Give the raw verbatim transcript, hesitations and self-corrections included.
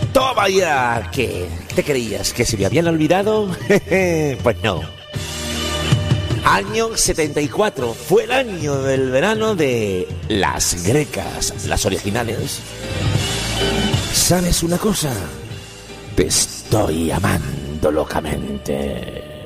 Toma ya. ¿Qué? ¿Te creías que se me habían olvidado? Pues no. Año setenta y cuatro. Fue el año del verano de Las Grecas, las originales. ¿Sabes una cosa? Te estoy amando locamente.